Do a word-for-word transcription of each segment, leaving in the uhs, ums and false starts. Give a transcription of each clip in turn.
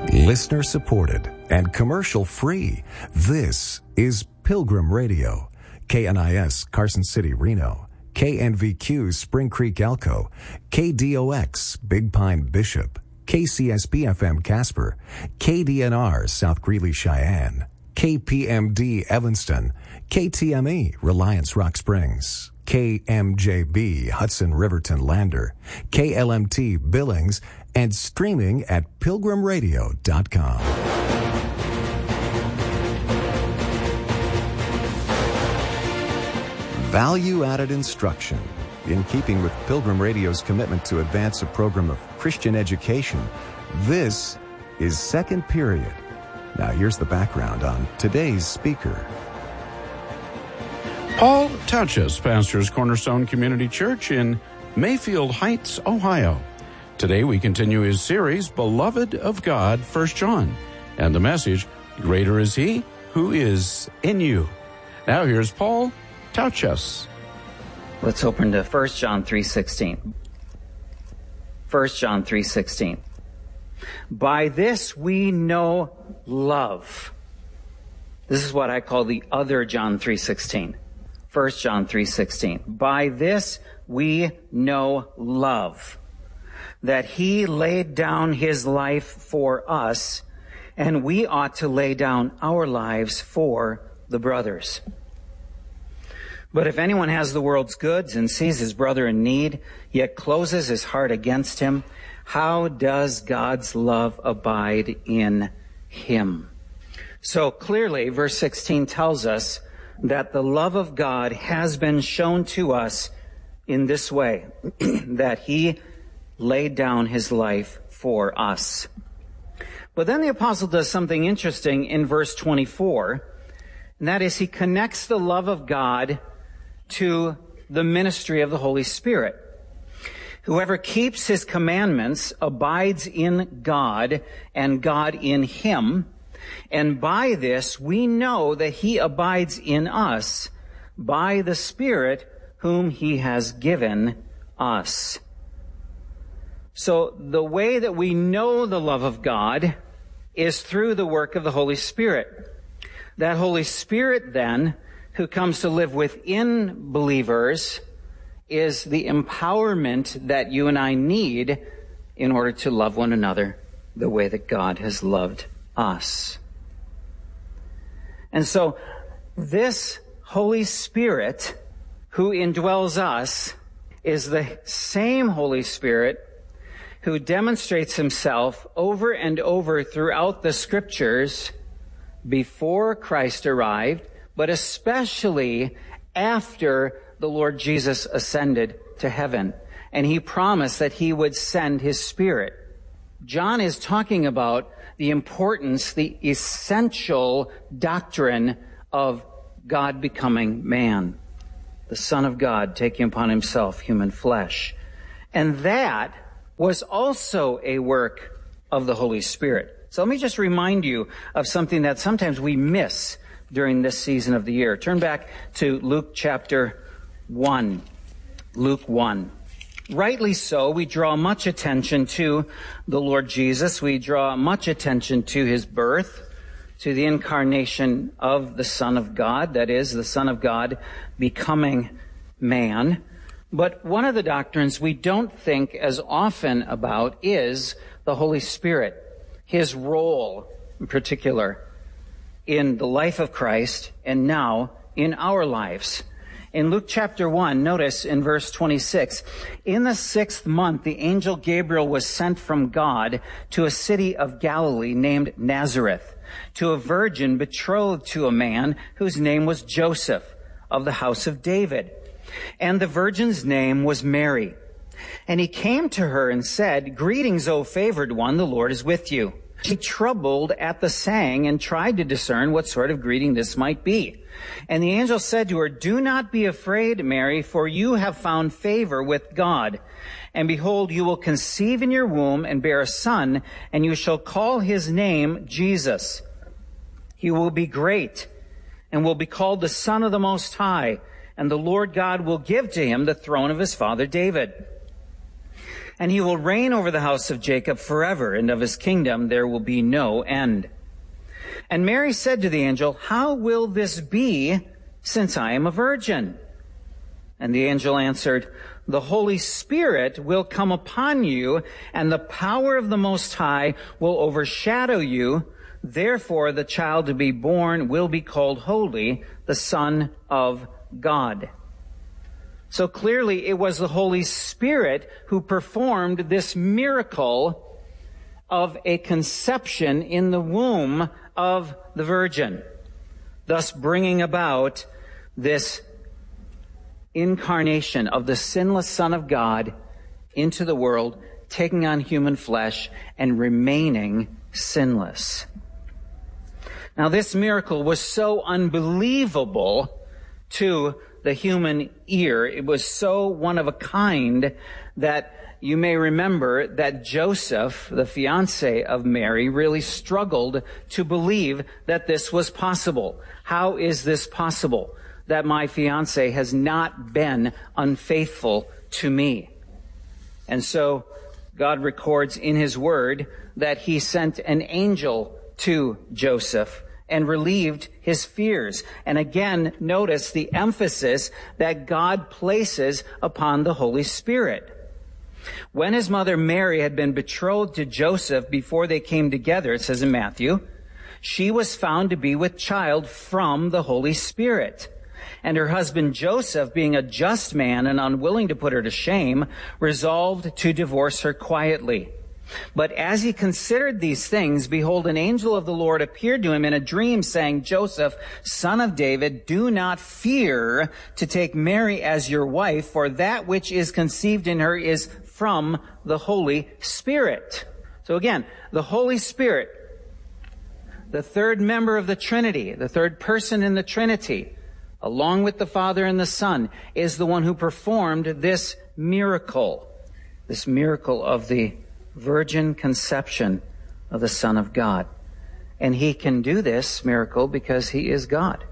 Listener supported and commercial free. This is Pilgrim Radio. K N I S Carson City, Reno. K N V Q Spring Creek, Elko. K D O X Big Pine, Bishop. K C S B F M Casper. K D N R South Greeley, Cheyenne. K P M D Evanston. K T M E Reliance Rock Springs. K M J B Hudson Riverton Lander. K L M T Billings, and streaming at pilgrim radio dot com. Value-added instruction. In keeping with Pilgrim Radio's commitment to advance a program of Christian education, this is Second Period. Now here's the background on today's speaker. Paul Tauchus pastors Cornerstone Community Church in Mayfield Heights, Ohio. Today we continue his series, Beloved of God, First John, and the message, Greater is He who is in you. Now here's Paul Tauchus. Let's open to First John three sixteen. First John three sixteen. By this we know love. This is what I call the other John three sixteen. First John three sixteen. By this we know love, that He laid down His life for us, and we ought to lay down our lives for the brothers. But if anyone has the world's goods and sees his brother in need, yet closes his heart against him, how does God's love abide in him? So clearly, verse sixteen tells us that the love of God has been shown to us in this way, that He laid down His life for us. But then the apostle does something interesting in verse twenty-four, and that is he connects the love of God to the ministry of the Holy Spirit. Whoever keeps His commandments abides in God, and God in him. And by this we know that He abides in us by the Spirit whom He has given us. So the way that we know the love of God is through the work of the Holy Spirit. That Holy Spirit then, who comes to live within believers, is the empowerment that you and I need in order to love one another the way that God has loved us. And so this Holy Spirit who indwells us is the same Holy Spirit who demonstrates Himself over and over throughout the Scriptures before Christ arrived, but especially after the Lord Jesus ascended to heaven. And He promised that He would send His Spirit. John is talking about the importance, the essential doctrine of God becoming man, the Son of God taking upon Himself human flesh. And that was also a work of the Holy Spirit. So let me just remind you of something that sometimes we miss during this season of the year. Turn back to Luke chapter one. Luke one. Rightly so, we draw much attention to the Lord Jesus. We draw much attention to His birth, to the incarnation of the Son of God, that is, the Son of God becoming man. But one of the doctrines we don't think as often about is the Holy Spirit, His role in particular in the life of Christ and now in our lives. In Luke chapter one, notice in verse twenty-six, in the sixth month, the angel Gabriel was sent from God to a city of Galilee named Nazareth, to a virgin betrothed to a man whose name was Joseph, of the house of David. And the virgin's name was Mary. And he came to her and said, "Greetings, O favored one, the Lord is with you." She troubled at the saying and tried to discern what sort of greeting this might be. And the angel said to her, "Do not be afraid, Mary, for you have found favor with God. And behold, you will conceive in your womb and bear a son, and you shall call his name Jesus. He will be great and will be called the Son of the Most High, and the Lord God will give to him the throne of his father David. and he will reign over the house of Jacob forever, and of his kingdom there will be no end. And Mary said to the angel, how will this be, since I am a virgin? And the angel answered, the Holy Spirit will come upon you, and the power of the Most High will overshadow you. Therefore, the child to be born will be called Holy, the Son of God. So clearly, it was the Holy Spirit who performed this miracle of a conception in the womb of the Virgin, thus bringing about this incarnation of the sinless Son of God into the world, taking on human flesh and remaining sinless. Now, this miracle was so unbelievable to the human ear. It was so one of a kind that you may remember that Joseph, the fiancé of Mary, really struggled to believe that this was possible. How is this possible, that my fiancé has not been unfaithful to me? And so God records in his word that he sent an angel to Joseph and relieved his fears. And again, notice the emphasis that God places upon the Holy Spirit. When his mother Mary had been betrothed to Joseph before they came together, it says in Matthew, she was found to be with child from the Holy Spirit. And her husband Joseph, being a just man and unwilling to put her to shame, resolved to divorce her quietly. But as he considered these things, behold, an angel of the Lord appeared to him in a dream, saying, Joseph, son of David, do not fear to take Mary as your wife, for that which is conceived in her is from the Holy Spirit. So again, the Holy Spirit, the third member of the Trinity, the third person in the Trinity, along with the Father and the Son, is the one who performed this miracle, this miracle of the virgin conception of the Son of God. And he can do this miracle because he is God.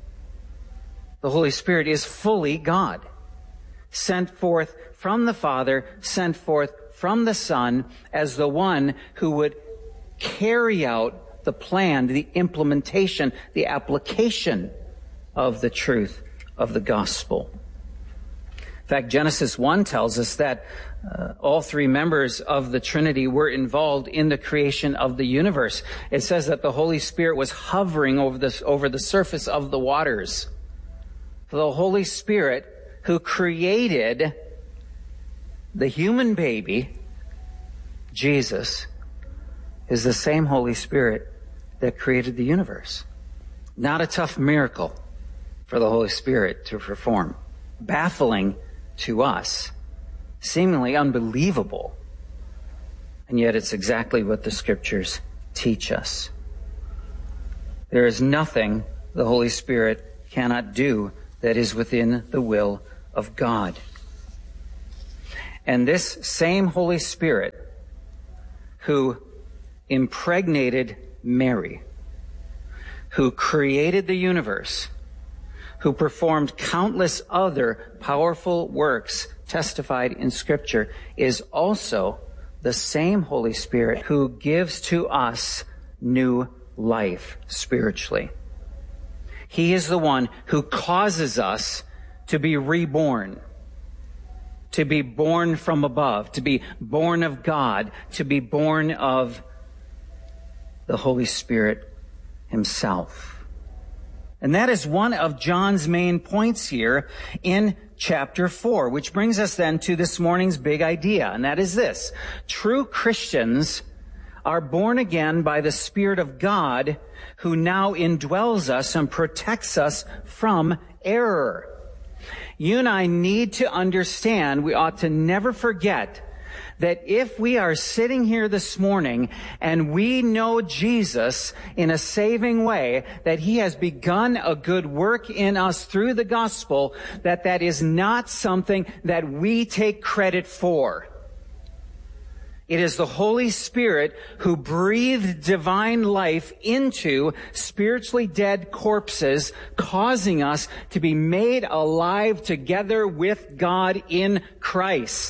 The Holy Spirit is fully God, sent forth from the Father, sent forth from the Son, as the one who would carry out the plan, the implementation, the application of the truth of the gospel. In fact, Genesis one tells us that uh, all three members of the Trinity were involved in the creation of the universe. It says that the Holy Spirit was hovering over the, over the surface of the waters. The Holy Spirit who created the human baby, Jesus, is the same Holy Spirit that created the universe. Not a tough miracle for the Holy Spirit to perform. Baffling to us, seemingly unbelievable, and yet it's exactly what the Scriptures teach us. There is nothing the Holy Spirit cannot do that is within the will of God. And this same Holy Spirit who impregnated Mary, who created the universe, who performed countless other powerful works testified in Scripture, is also the same Holy Spirit who gives to us new life spiritually. He is the one who causes us to be reborn, to be born from above, to be born of God, to be born of the Holy Spirit himself. And that is one of John's main points here in chapter four, which brings us then to this morning's big idea, and that is this. True Christians are born again by the Spirit of God, who now indwells us and protects us from error. You and I need to understand, we ought to never forget that if we are sitting here this morning and we know Jesus in a saving way, that he has begun a good work in us through the gospel, that that is not something that we take credit for. It is the Holy Spirit who breathed divine life into spiritually dead corpses, causing us to be made alive together with God in Christ.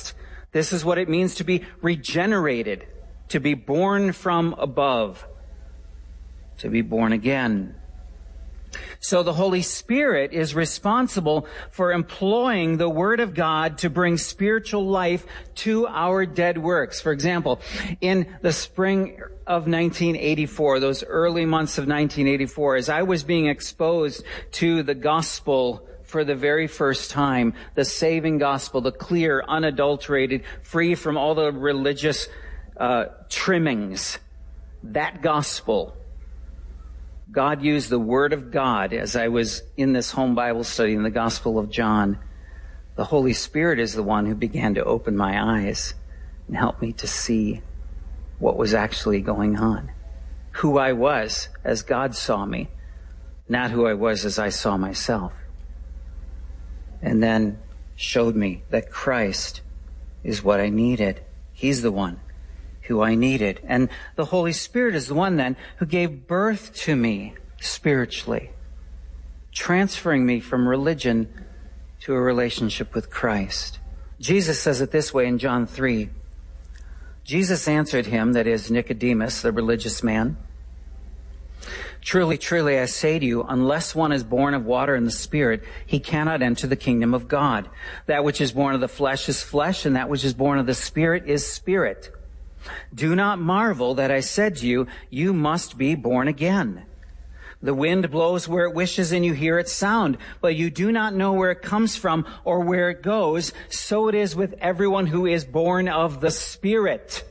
This is what it means to be regenerated, to be born from above, to be born again. So the Holy Spirit is responsible for employing the Word of God to bring spiritual life to our dead works. For example, in the spring of nineteen eighty-four, those early months of nineteen eighty-four, as I was being exposed to the gospel for the very first time, the saving gospel, the clear, unadulterated, free from all the religious uh, trimmings, that gospel, God used the Word of God as I was in this home Bible study in the Gospel of John. The Holy Spirit is the one who began to open my eyes and help me to see what was actually going on. Who I was as God saw me, not who I was as I saw myself. And then showed me that Christ is what I needed. He's the one who I needed. And the Holy Spirit is the one then who gave birth to me spiritually, transferring me from religion to a relationship with Christ. Jesus says it this way in John three. Jesus answered him, that is Nicodemus, the religious man, "Truly, truly, I say to you, unless one is born of water and the Spirit, he cannot enter the kingdom of God. That which is born of the flesh is flesh, and that which is born of the Spirit is spirit. Do not marvel that I said to you, you must be born again. The wind blows where it wishes and you hear its sound, but you do not know where it comes from or where it goes. So it is with everyone who is born of the Spirit."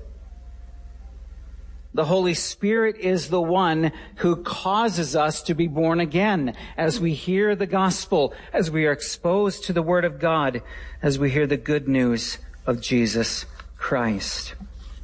The Holy Spirit is the one who causes us to be born again as we hear the gospel, as we are exposed to the Word of God, as we hear the good news of Jesus Christ.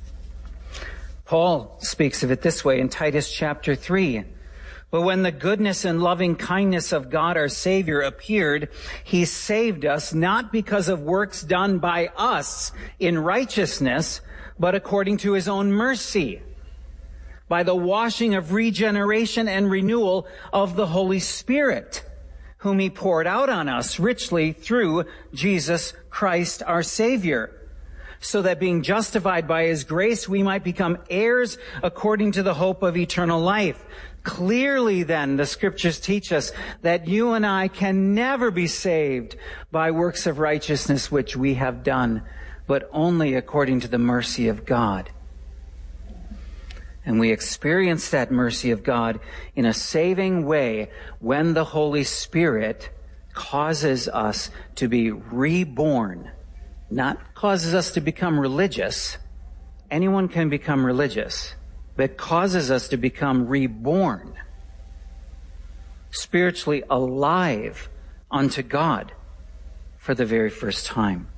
Paul speaks of it this way in Titus chapter three. "But when the goodness and loving kindness of God our Savior appeared, he saved us not because of works done by us in righteousness, but according to his own mercy, by the washing of regeneration and renewal of the Holy Spirit, whom he poured out on us richly through Jesus Christ our Savior, so that being justified by his grace, we might become heirs according to the hope of eternal life. Clearly then, the scriptures teach us that you and I can never be saved by works of righteousness which we have done, but only according to the mercy of God. And we experience that mercy of God in a saving way when the Holy Spirit causes us to be reborn. Not causes us to become religious. Anyone can become religious, but causes us to become reborn, spiritually alive unto God for the very first time.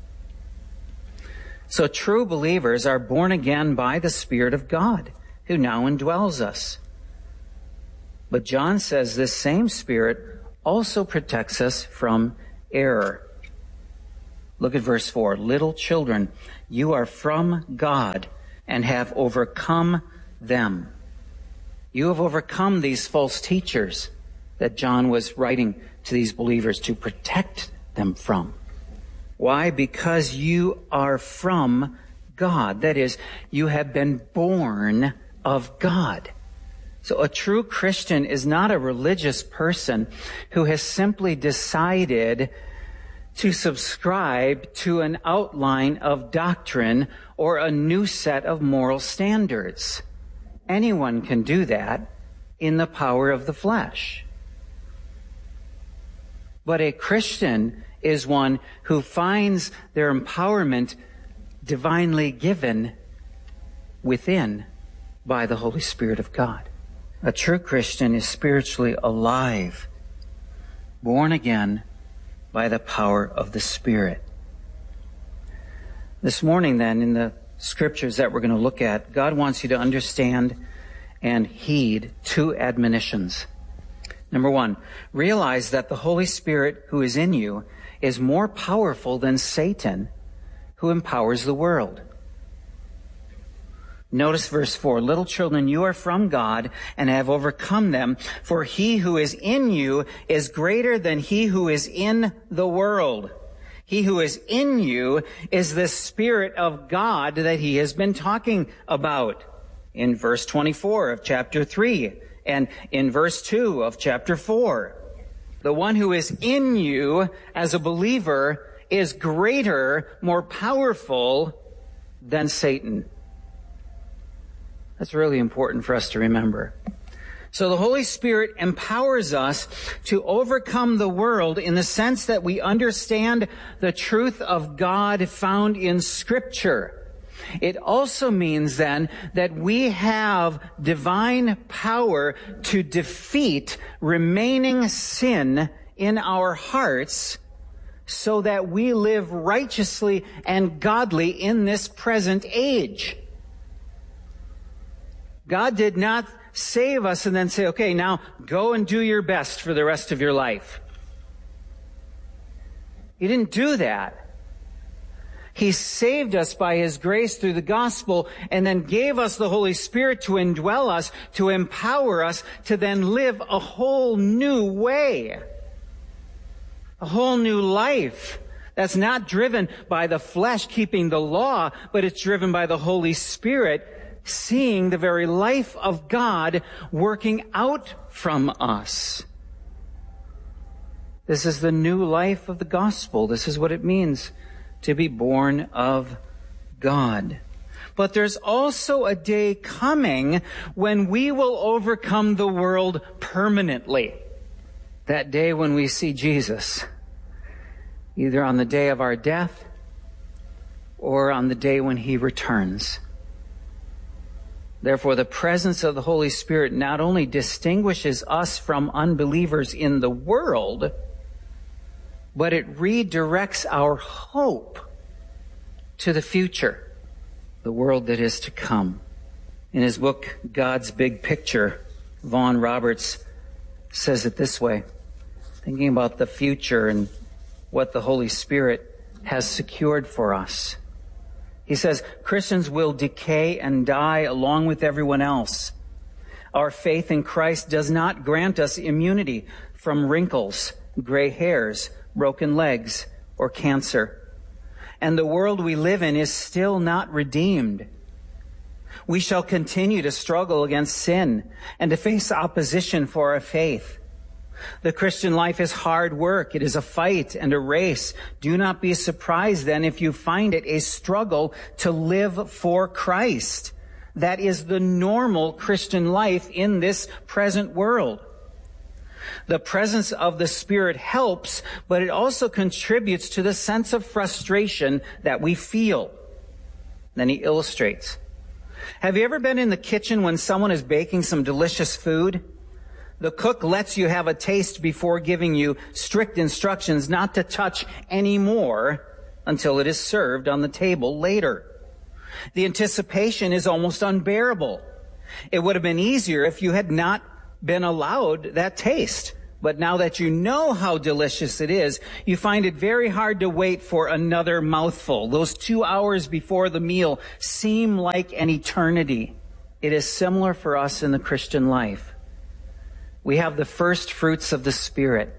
So true believers are born again by the Spirit of God, who now indwells us. But John says this same Spirit also protects us from error. Look at verse four. "Little children, you are from God and have overcome them." You have overcome these false teachers that John was writing to these believers to protect them from. Why? Because you are from God. That is, you have been born of God. So a true Christian is not a religious person who has simply decided to subscribe to an outline of doctrine or a new set of moral standards. Anyone can do that in the power of the flesh. But a Christian is one who finds their empowerment divinely given within by the Holy Spirit of God. A true Christian is spiritually alive, born again by the power of the Spirit. This morning then, in the scriptures that we're going to look at, God wants you to understand and heed two admonitions. Number one, realize that the Holy Spirit who is in you is more powerful than Satan, who empowers the world. Notice verse four, "Little children, you are from God and have overcome them, for he who is in you is greater than he who is in the world. He who is in you is the Spirit of God that he has been talking about in verse twenty-four of chapter three and in verse two of chapter four. The one who is in you as a believer is greater, more powerful than Satan. That's really important for us to remember. So the Holy Spirit empowers us to overcome the world in the sense that we understand the truth of God found in Scripture. It also means then that we have divine power to defeat remaining sin in our hearts so that we live righteously and godly in this present age. God did not save us and then say, okay, now go and do your best for the rest of your life. He didn't do that. He saved us by His grace through the gospel and then gave us the Holy Spirit to indwell us, to empower us, to then live a whole new way. A whole new life that's not driven by the flesh keeping the law, but it's driven by the Holy Spirit seeing the very life of God working out from us. This is the new life of the gospel. This is what it means to be born of God. But there's also a day coming when we will overcome the world permanently. That day when we see Jesus, either on the day of our death or on the day when He returns. Therefore, the presence of the Holy Spirit not only distinguishes us from unbelievers in the world, but it redirects our hope to the future, the world that is to come. In his book, God's Big Picture, Vaughan Roberts says it this way, thinking about the future and what the Holy Spirit has secured for us. He says, Christians will decay and die along with everyone else. Our faith in Christ does not grant us immunity from wrinkles, gray hairs, broken legs, or cancer. And the world we live in is still not redeemed. We shall continue to struggle against sin and to face opposition for our faith. The Christian life is hard work. It is a fight and a race. Do not be surprised then if you find it a struggle to live for Christ. That is the normal Christian life in this present world. The presence of the Spirit helps, but it also contributes to the sense of frustration that we feel. Then he illustrates. Have you ever been in the kitchen when someone is baking some delicious food? The cook lets you have a taste before giving you strict instructions not to touch any more until it is served on the table later. The anticipation is almost unbearable. It would have been easier if you had not been allowed that taste. But now that you know how delicious it is, you find it very hard to wait for another mouthful. Those two hours before the meal seem like an eternity. It is similar for us in the Christian life. We have the first fruits of the Spirit,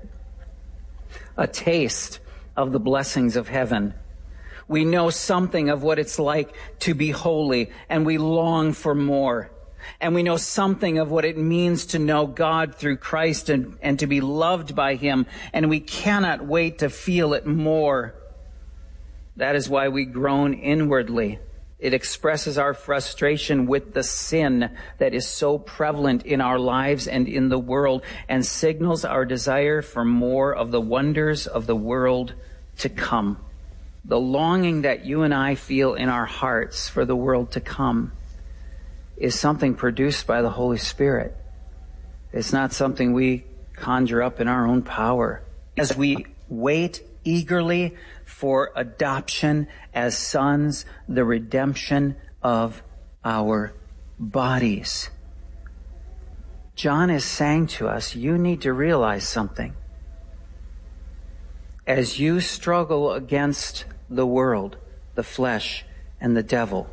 a taste of the blessings of heaven. We know something of what it's like to be holy, and we long for more. And we know something of what it means to know God through Christ and, and to be loved by Him, and we cannot wait to feel it more. That is why we groan inwardly. It expresses our frustration with the sin that is so prevalent in our lives and in the world, and signals our desire for more of the wonders of the world to come. The longing that you and I feel in our hearts for the world to come is something produced by the Holy Spirit. It's not something we conjure up in our own power. As we wait eagerly for adoption as sons, the redemption of our bodies. John is saying to us, you need to realize something. As you struggle against the world, the flesh, and the devil,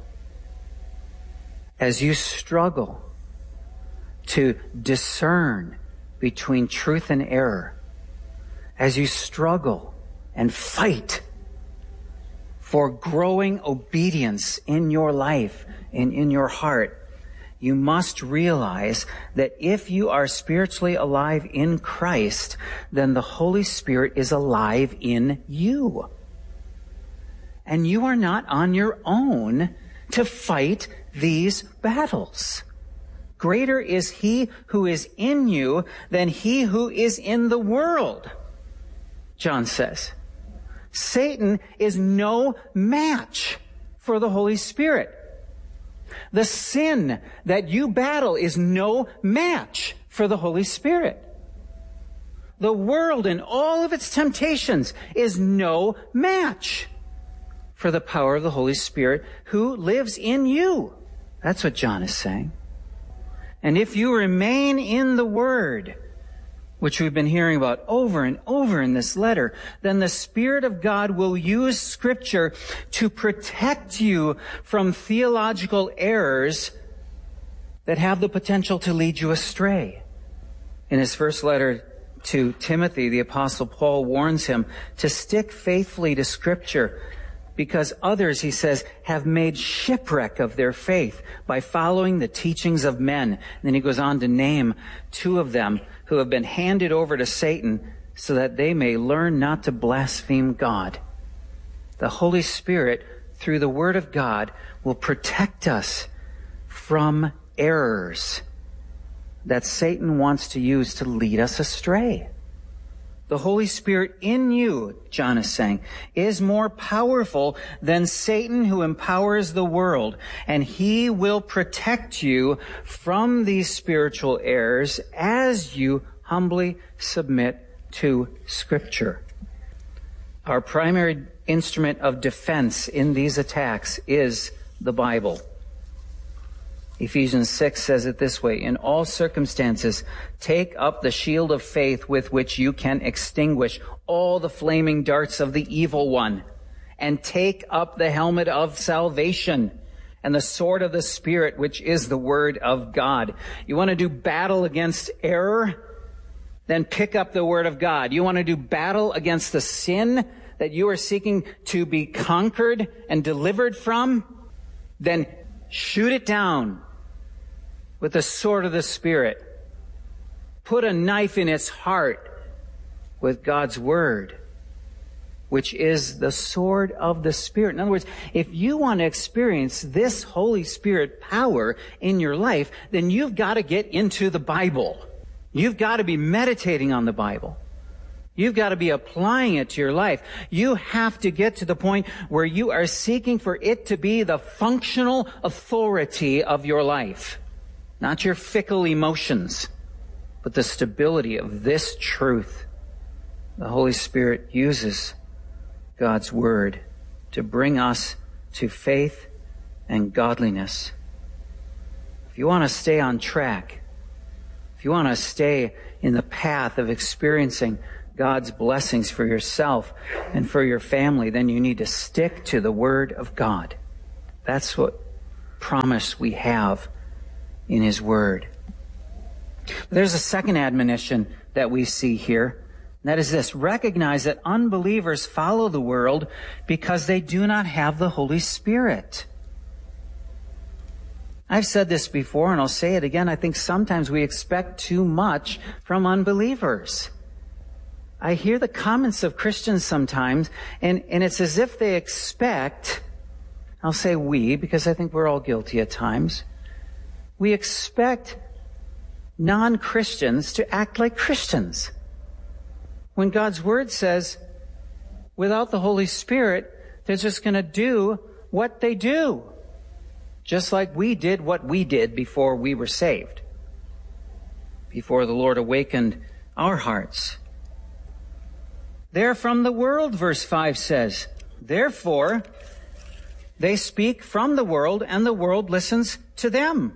as you struggle to discern between truth and error, as you struggle and fight for growing obedience in your life and in your heart, you must realize that if you are spiritually alive in Christ, then the Holy Spirit is alive in you. And you are not on your own to fight these battles. Greater is he who is in you than he who is in the world, John says. Satan is no match for the Holy Spirit. The sin that you battle is no match for the Holy Spirit. The world and all of its temptations is no match for the power of the Holy Spirit who lives in you. That's what John is saying. And if you remain in the Word, which we've been hearing about over and over in this letter, then the Spirit of God will use Scripture to protect you from theological errors that have the potential to lead you astray. In his first letter to Timothy, the Apostle Paul warns him to stick faithfully to Scripture, because others, he says, have made shipwreck of their faith by following the teachings of men. And then he goes on to name two of them who have been handed over to Satan so that they may learn not to blaspheme God. The Holy Spirit, through the Word of God, will protect us from errors that Satan wants to use to lead us astray. The Holy Spirit in you, John is saying, is more powerful than Satan who empowers the world. And he will protect you from these spiritual errors as you humbly submit to Scripture. Our primary instrument of defense in these attacks is the Bible. Ephesians six says it this way: in all circumstances, take up the shield of faith with which you can extinguish all the flaming darts of the evil one, and take up the helmet of salvation and the sword of the Spirit, which is the Word of God. You want to do battle against error? Then pick up the Word of God. You want to do battle against the sin that you are seeking to be conquered and delivered from? Then shoot it down with the sword of the Spirit. Put a knife in its heart with God's Word, which is the sword of the Spirit. In other words, if you want to experience this Holy Spirit power in your life, then you've got to get into the Bible. You've got to be meditating on the Bible. You've got to be applying it to your life. You have to get to the point where you are seeking for it to be the functional authority of your life. Not your fickle emotions, but the stability of this truth. The Holy Spirit uses God's Word to bring us to faith and godliness. If you want to stay on track, if you want to stay in the path of experiencing God's blessings for yourself and for your family, then you need to stick to the Word of God. That's what promise we have in His Word. There's a second admonition that we see here. And that is this: recognize that unbelievers follow the world because they do not have the Holy Spirit. I've said this before, and I'll say it again. I think sometimes we expect too much from unbelievers. I hear the comments of Christians sometimes, and, and it's as if they expect, I'll say we, because I think we're all guilty at times, we expect non-Christians to act like Christians. When God's Word says, without the Holy Spirit, they're just going to do what they do. Just like we did what we did before we were saved. Before the Lord awakened our hearts. They're from the world, verse five says. Therefore, they speak from the world, and the world listens to them.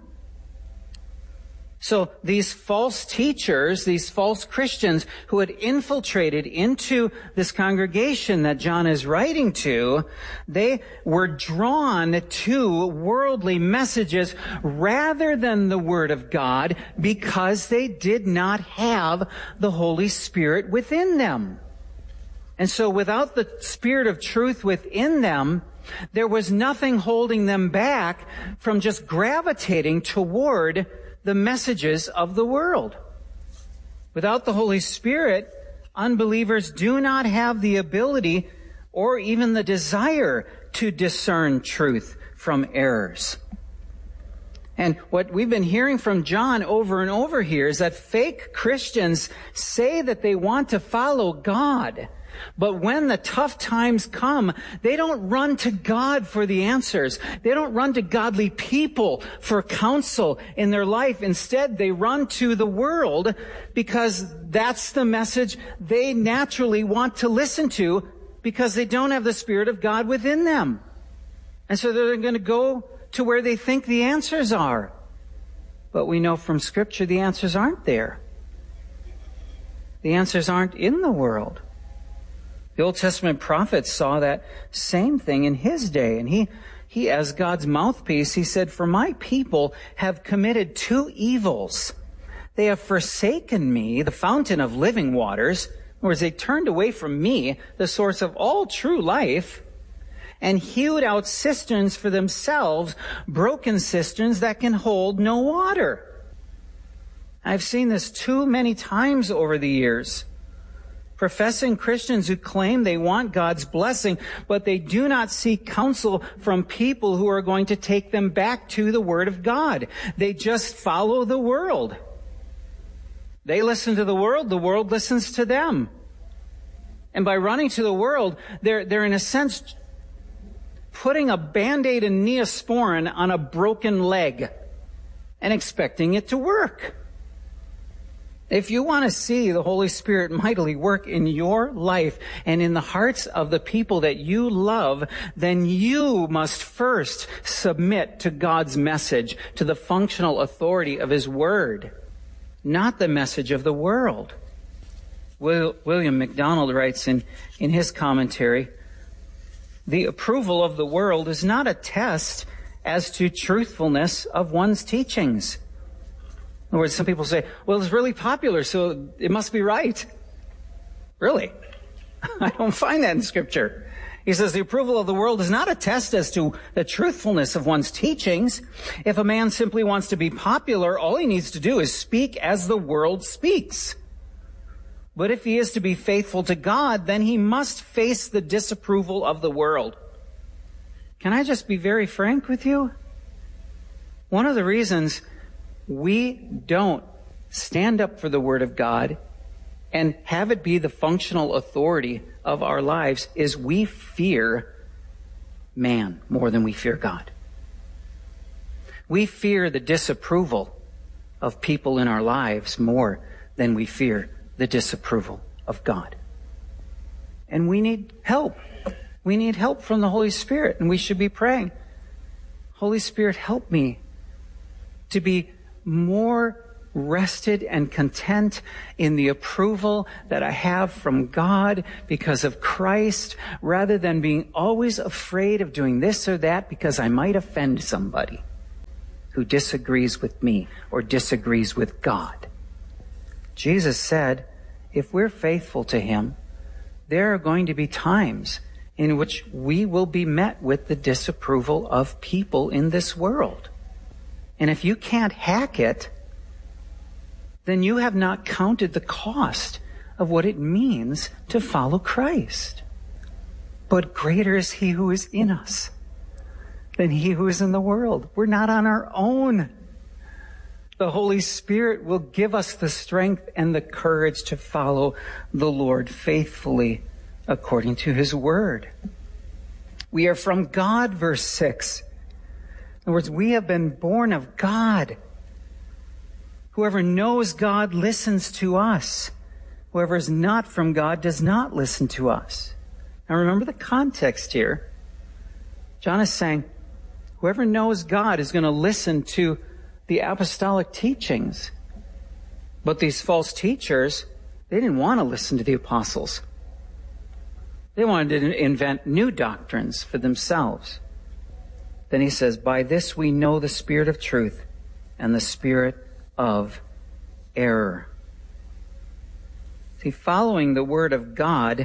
So these false teachers, these false Christians who had infiltrated into this congregation that John is writing to, they were drawn to worldly messages rather than the Word of God because they did not have the Holy Spirit within them. And so without the Spirit of truth within them, there was nothing holding them back from just gravitating toward the messages of the world. Without the Holy Spirit, unbelievers do not have the ability or even the desire to discern truth from errors. And what we've been hearing from John over and over here is that fake Christians say that they want to follow God. But when the tough times come, they don't run to God for the answers. They don't run to godly people for counsel in their life. Instead, they run to the world because that's the message they naturally want to listen to because they don't have the Spirit of God within them. And so they're going to go to where they think the answers are. But we know from Scripture the answers aren't there. The answers aren't in the world. The Old Testament prophet saw that same thing in his day. And he, he, as God's mouthpiece, he said, "For my people have committed two evils. They have forsaken me, the fountain of living waters." In other words, they turned away from me, the source of all true life, and hewed out cisterns for themselves, broken cisterns that can hold no water. I've seen this too many times over the years. Professing Christians who claim they want God's blessing, but they do not seek counsel from people who are going to take them back to the Word of God. They just follow the world. They listen to the world, the world listens to them. And by running to the world, they're, they're in a sense putting a Band-Aid and Neosporin on a broken leg and expecting it to work. If you want to see the Holy Spirit mightily work in your life and in the hearts of the people that you love, then you must first submit to God's message, to the functional authority of His Word, not the message of the world. Will, William MacDonald writes in, in his commentary, "The approval of the world is not a test as to truthfulness of one's teachings." In other words, some people say, "Well, it's really popular, so it must be right." Really? I don't find that in Scripture. He says the approval of the world is not a test as to the truthfulness of one's teachings. If a man simply wants to be popular, all he needs to do is speak as the world speaks. But if he is to be faithful to God, then he must face the disapproval of the world. Can I just be very frank with you? One of the reasons we don't stand up for the Word of God and have it be the functional authority of our lives is we fear man more than we fear God. We fear the disapproval of people in our lives more than we fear the disapproval of God. And we need help. We need help from the Holy Spirit, and we should be praying, "Holy Spirit, help me to be more rested and content in the approval that I have from God because of Christ, rather than being always afraid of doing this or that because I might offend somebody who disagrees with me or disagrees with God." Jesus said, if we're faithful to Him, there are going to be times in which we will be met with the disapproval of people in this world. And if you can't hack it, then you have not counted the cost of what it means to follow Christ. But greater is He who is in us than he who is in the world. We're not on our own. The Holy Spirit will give us the strength and the courage to follow the Lord faithfully according to His Word. We are from God, verse six. In other words, we have been born of God. Whoever knows God listens to us. Whoever is not from God does not listen to us. Now remember the context here. John is saying, whoever knows God is going to listen to the apostolic teachings. But these false teachers, they didn't want to listen to the apostles. They wanted to invent new doctrines for themselves. Then he says, by this we know the spirit of truth and the spirit of error. See, following the word of God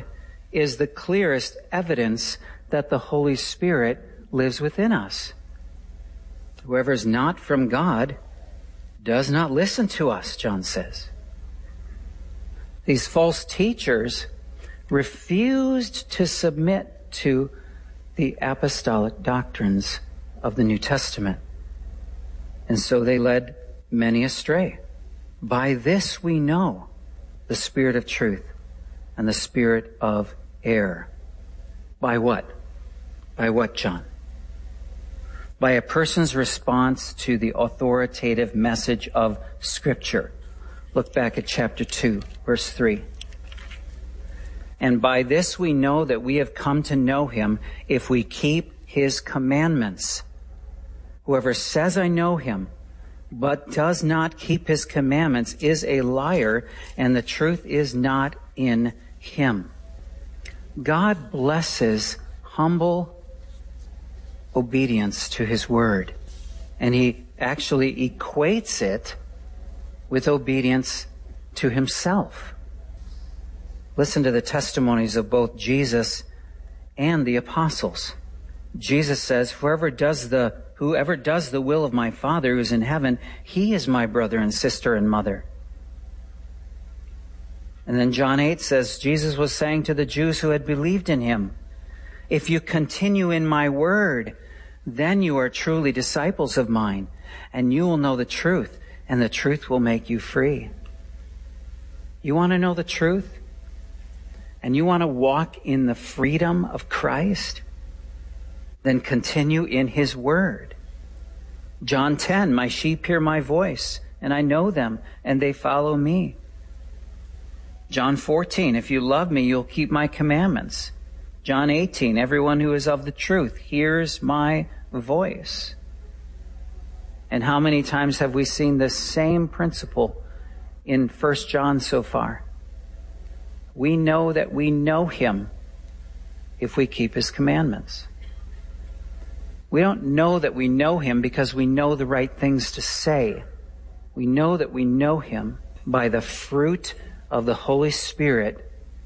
is the clearest evidence that the Holy Spirit lives within us. Whoever is not from God does not listen to us, John says. These false teachers refused to submit to the apostolic doctrines of the New Testament. And so they led many astray. By this we know the spirit of truth and the spirit of error. By what? By what, John? By a person's response to the authoritative message of Scripture. Look back at chapter two, verse three. And by this we know that we have come to know him if we keep his commandments. Whoever says, I know him, but does not keep his commandments is a liar, and the truth is not in him. God blesses humble obedience to his word, and he actually equates it with obedience to himself. Listen to the testimonies of both Jesus and the apostles. Jesus says, whoever does the whoever does the will of my Father who is in heaven, he is my brother and sister and mother. And then John eight says, Jesus was saying to the Jews who had believed in him, if you continue in my word, then you are truly disciples of mine, and you will know the truth, and the truth will make you free. You want to know the truth? And you want to walk in the freedom of Christ? Then continue in his word. John ten, my sheep hear my voice, and I know them, and they follow me. John fourteen, if you love me, you'll keep my commandments. John eighteen, everyone who is of the truth hears my voice. And how many times have we seen this same principle in First John so far? We know that we know him if we keep his commandments. We don't know that we know him because we know the right things to say. We know that we know him by the fruit of the Holy Spirit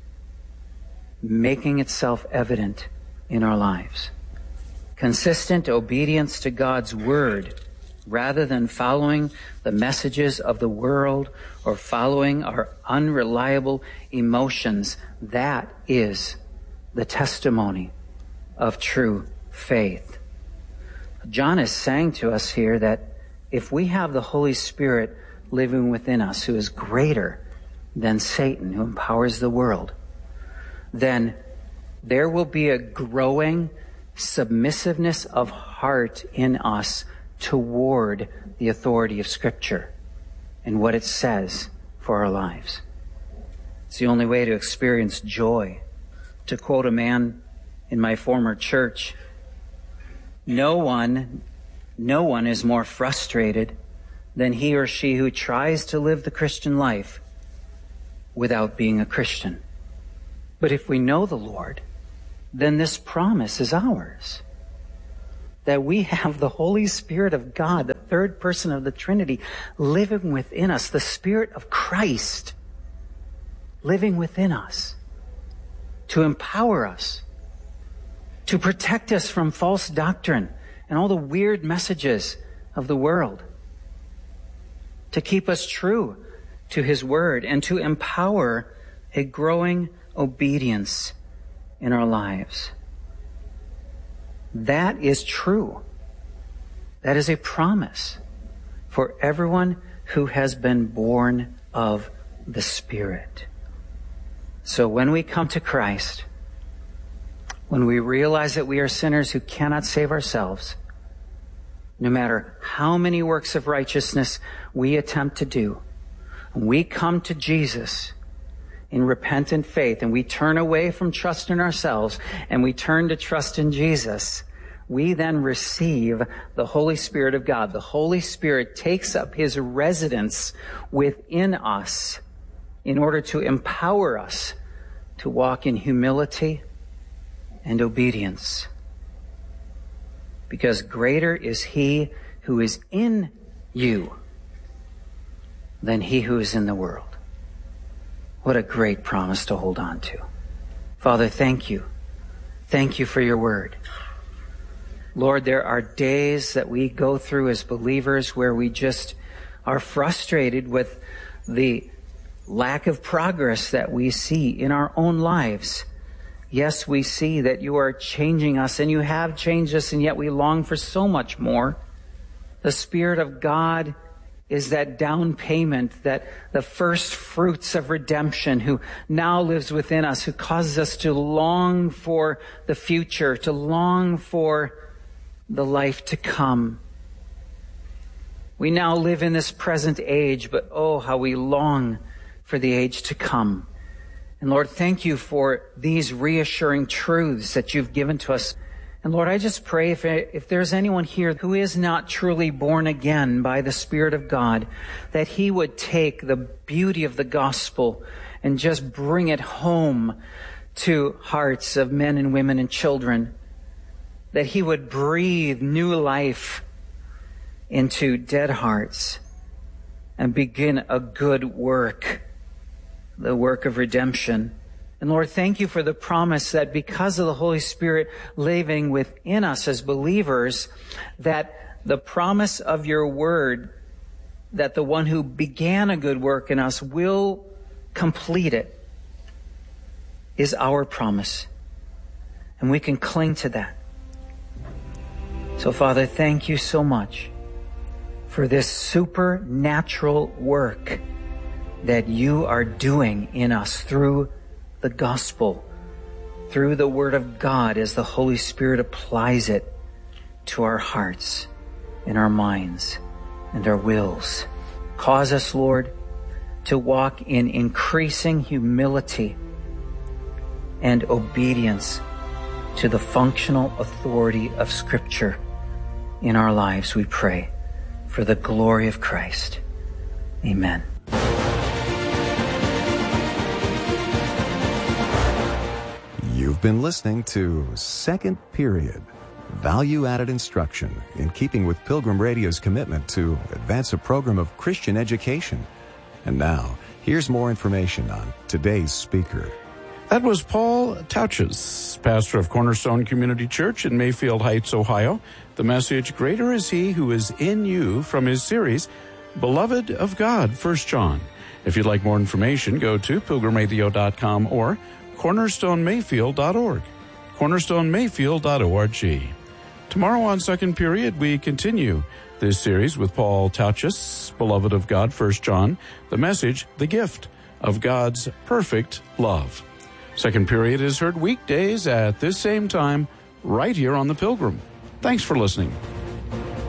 making itself evident in our lives. Consistent obedience to God's word rather than following the messages of the world or following our unreliable emotions, that is the testimony of true faith. John is saying to us here that if we have the Holy Spirit living within us, who is greater than Satan, who empowers the world, then there will be a growing submissiveness of heart in us toward the authority of Scripture and what it says for our lives. It's the only way to experience joy. To quote a man in my former church, no one, no one is more frustrated than he or she who tries to live the Christian life without being a Christian. But if we know the Lord, then this promise is ours. That we have the Holy Spirit of God, the third person of the Trinity, living within us, the Spirit of Christ living within us to empower us, to protect us from false doctrine and all the weird messages of the world, to keep us true to his word, and to empower a growing obedience in our lives. That is true. That is a promise for everyone who has been born of the Spirit. So when we come to Christ, when we realize that we are sinners who cannot save ourselves, no matter how many works of righteousness we attempt to do, we come to Jesus in repentant faith and we turn away from trust in ourselves and we turn to trust in Jesus, we then receive the Holy Spirit of God. The Holy Spirit takes up his residence within us in order to empower us to walk in humility and obedience. Because greater is he who is in you than he who is in the world. What a great promise to hold on to. Father, thank you. Thank you for your word. Lord, there are days that we go through as believers where we just are frustrated with the lack of progress that we see in our own lives. Yes, we see that you are changing us, and you have changed us, and yet we long for so much more. The Spirit of God is that down payment, that the first fruits of redemption, who now lives within us, who causes us to long for the future, to long for the life to come. We now live in this present age, but oh, how we long for the age to come. And Lord, thank you for these reassuring truths that you've given to us. And Lord, I just pray if, if there's anyone here who is not truly born again by the Spirit of God, that he would take the beauty of the gospel and just bring it home to hearts of men and women and children, that he would breathe new life into dead hearts and begin a good work, the work of redemption. And Lord, thank you for the promise that because of the Holy Spirit living within us as believers, that the promise of your word, that the one who began a good work in us will complete it, is our promise. And we can cling to that. So Father, thank you so much for this supernatural work that you are doing in us through the gospel, through the word of God, as the Holy Spirit applies it to our hearts and our minds and our wills. Cause us, Lord, to walk in increasing humility and obedience to the functional authority of Scripture in our lives, we pray, for the glory of Christ. Amen. You've been listening to Second Period, value-added instruction in keeping with Pilgrim Radio's commitment to advance a program of Christian education. And now, here's more information on today's speaker. That was Paul Tauchus, pastor of Cornerstone Community Church in Mayfield Heights, Ohio. The message, Greater is He Who is in You, from his series, Beloved of God, First John. If you'd like more information, go to pilgrim radio dot com or cornerstone mayfield dot org. cornerstone mayfield dot org. Tomorrow on Second Period, we continue this series with Paul Tauchus, Beloved of God, First John. The message, the gift of God's perfect love. Second Period is heard weekdays at this same time, right here on The Pilgrim. Thanks for listening.